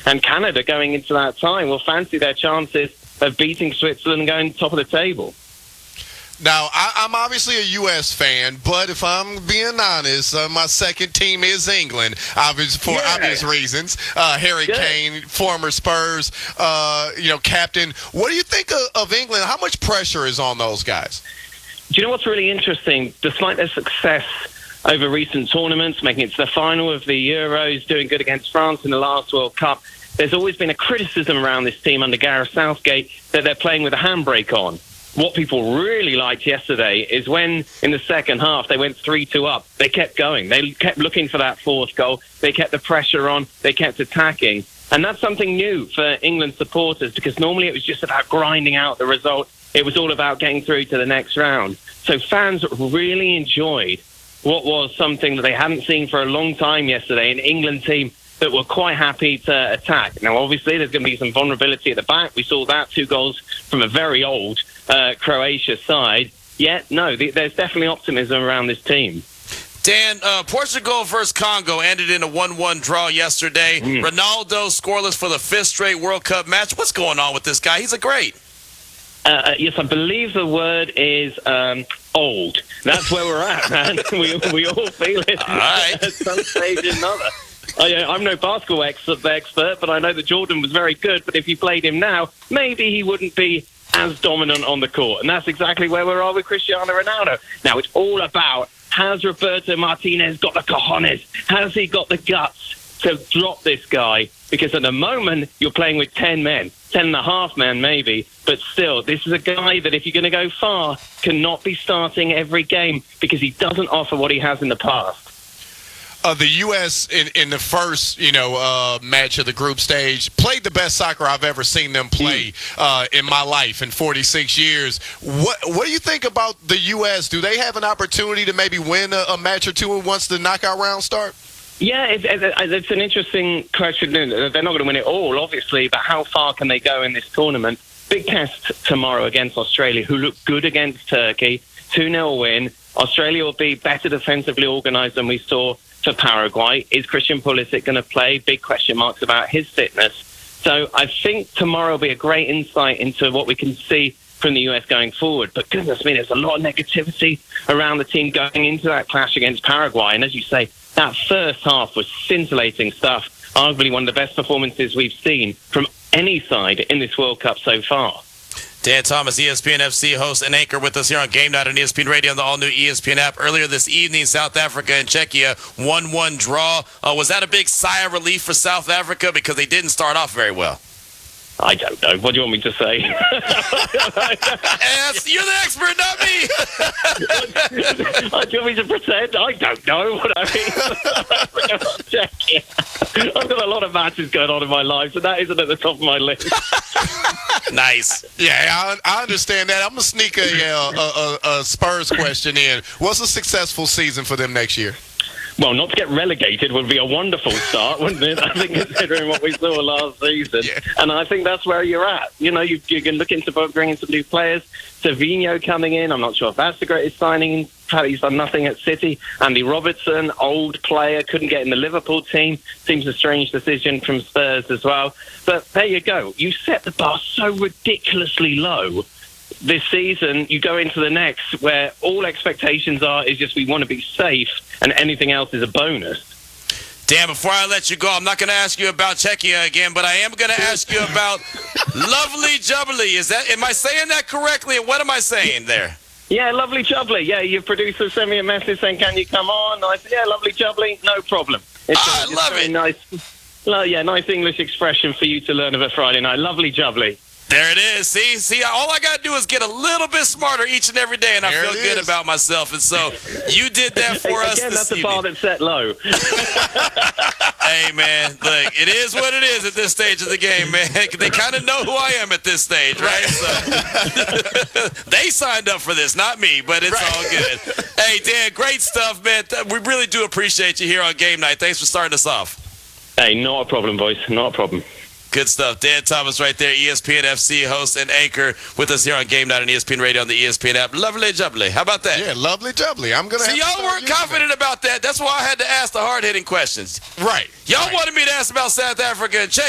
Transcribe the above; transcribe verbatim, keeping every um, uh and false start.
and Canada going into that time will fancy their chances of beating Switzerland and going top of the table. Now, I, I'm obviously a U S fan, but if I'm being honest, uh, my second team is England, obvious, for yeah. obvious reasons. Uh, Harry Good. Kane, former Spurs, uh, you know, captain. What do you think of, of England? How much pressure is on those guys? Do you know what's really interesting? Despite their success over recent tournaments, making it to the final of the Euros, doing good against France in the last World Cup, there's always been a criticism around this team under Gareth Southgate that they're playing with a handbrake on. What people really liked yesterday is when, in the second half, they went three two up. They kept going. They kept looking for that fourth goal. They kept the pressure on. They kept attacking. And that's something new for England supporters, because normally it was just about grinding out the result. It was all about getting through to the next round. So fans really enjoyed what was something that they hadn't seen for a long time yesterday, an England team that were quite happy to attack. Now, obviously, there's going to be some vulnerability at the back. We saw that, two goals from a very old uh, Croatia side. Yet, no, th- there's definitely optimism around this team. Dan, uh, Portugal versus Congo ended in a one one draw yesterday. Mm. Ronaldo scoreless for the fifth straight World Cup match. What's going on with this guy? He's a great. Uh, yes, I believe the word is um, old. That's where we're at, man. we, we all feel it all right. at some stage or another. I, I'm no basketball expert, but I know that Jordan was very good. But if you played him now, maybe he wouldn't be as dominant on the court. And that's exactly where we are with Cristiano Ronaldo. Now, it's all about, has Roberto Martinez got the cojones? Has he got the guts to drop this guy? Because at the moment, you're playing with ten men, ten and a half men maybe. But still, this is a guy that if you're going to go far, cannot be starting every game because he doesn't offer what he has in the past. Uh, the U S in, in the first, you know, uh, match of the group stage played the best soccer I've ever seen them play uh, in my life in forty-six years. What What do you think about the U S? Do they have an opportunity to maybe win a, a match or two once the knockout rounds start? Yeah, it, it, it's an interesting question. They're not going to win it all, obviously, but how far can they go in this tournament? Big test tomorrow against Australia, who look good against Turkey. two nil win. Australia will be better defensively organised than we saw for Paraguay. Is Christian Pulisic going to play? Big question marks about his fitness. So I think tomorrow will be a great insight into what we can see from the U S going forward. But goodness me, there's a lot of negativity around the team going into that clash against Paraguay. And as you say, that first half was scintillating stuff. Arguably one of the best performances we've seen from any side in this World Cup so far. Dan Thomas, E S P N F C host and anchor with us here on Game Night on E S P N Radio on the all-new E S P N app. Earlier this evening, South Africa and Czechia, one one draw. Uh, was that a big sigh of relief for South Africa because they didn't start off very well? I don't know. What do you want me to say? Yes, you're the expert, not me. Do you want me to pretend? I don't know what I mean. I've got a lot of matches going on in my life, so that isn't at the top of my list. Nice. Yeah, I, I understand that. I'm going to sneak a, uh, a, a, a Spurs question in. What's a successful season for them next year? Well, not to get relegated would be a wonderful start, wouldn't it? I think considering what we saw last season. Yeah. And I think that's where you're at. You know, you, you can look into bringing some new players. Savinho coming in. I'm not sure if that's the greatest signing. He's done nothing at City. Andy Robertson, old player, couldn't get in the Liverpool team. Seems a strange decision from Spurs as well. But there you go. You set the bar so ridiculously low. This season, you go into the next where all expectations are is just we want to be safe and anything else is a bonus. Dan, before I let you go, I'm not going to ask you about Czechia again, but I am going to ask you about Lovely Jubbly. Is that, am I saying that correctly? And what am I saying there? Yeah, Lovely Jubbly. Yeah, your producer sent me a message saying, can you come on? I said, yeah, Lovely Jubbly, no problem. It's oh, a, I love it's it. Nice, well, yeah, nice English expression for you to learn of a Friday night. Lovely Jubbly. There it is. See, see, all I got to do is get a little bit smarter each and every day, and I there feel good is. about myself. And so you did that for us Again, this that's evening. a bar that's set low. Hey, man, look, it is what it is at this stage of the game, man. They kind of know who I am at this stage, right? So, they signed up for this, not me, but it's Right. all good. Hey, Dan, great stuff, man. We really do appreciate you here on Game Night. Thanks for starting us off. Hey, not a problem, boys. Not a problem. Good stuff. Dan Thomas right there, E S P N F C host and anchor with us here on Game Night on E S P N Radio on the E S P N app. Lovely jubbly. How about that? Yeah, lovely jubbly. I'm going to See, y'all weren't confident about that. That's why I had to ask the hard-hitting questions. Right. Y'all right. wanted me to ask about South Africa and Czech.